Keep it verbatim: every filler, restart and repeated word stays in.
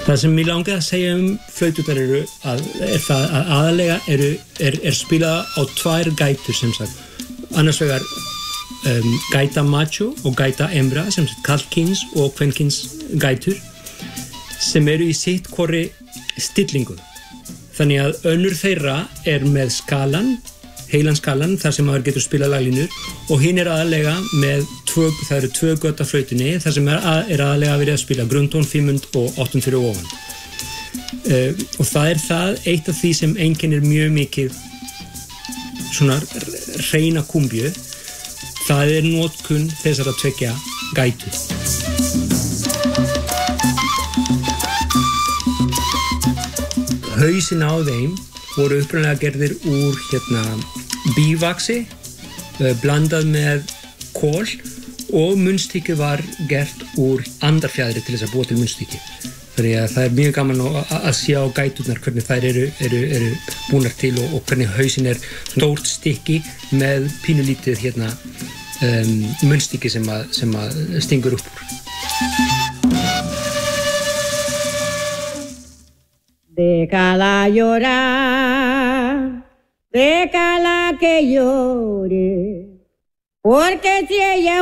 Það sem ég langaði að segja um flauturnar eru að, er það að aðalega eru, er, er spilað á tvær gætur sem sagt. Annars vegar um, gæta macho og gæta hembra sem sagt karlkyns og kvenkyns gætur sem eru í sitt hvorri stillingu. Þannig að önnur þeirra er með skalan, heilan skalan, þar sem maður getur spilað laglínur og hinn er aðalega með tvö, það eru tvö gött af flautunni, þar sem er, að, er aðalega verið að spila grundtón, fimmund og áttund fyrir ofan. Uh, og það er það eitt af því sem einkennir mjög mikið svona hreina kumbju, það er notkun þessara tveggja gætur. Hausinn á þeim voru upprunalega gerðir úr hérna, bívaxi, uh, blandað með kol og munnstykkið var gert úr andarfjaðri til þess að búa til munnstykki. Þannig að það er mjög gaman að, að sjá gæturnar hvernig þær eru, eru, eru búnar til og, og hvernig hausinn er stórt stykki með pínulítið hérna, um, munnstykki sem, að, sem að stingur upp úr. Déjala llorar, déjala que llore, porque si ella